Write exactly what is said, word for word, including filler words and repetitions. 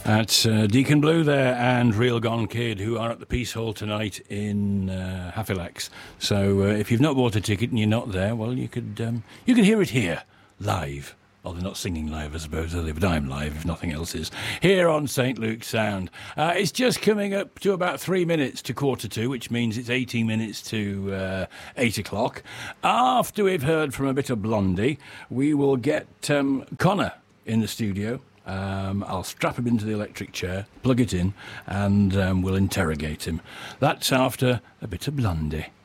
That's uh, Deacon Blue there and Real Gone Kid, who are at the Peace Hall tonight in uh, Halifax. So uh, if you've not bought a ticket and you're not there, well, you could um, you could hear it here, live. Well, they're not singing live, I suppose, are they? But I'm live, if nothing else is, here on Saint Luke's Sound. Uh, it's just coming up to about three minutes to quarter two, which means it's eighteen minutes to uh, eight o'clock. After we've heard from a bit of Blondie, we will get um, Connor in the studio. Um, I'll strap him into the electric chair, plug it in, and um, we'll interrogate him. That's after a bit of Blondie.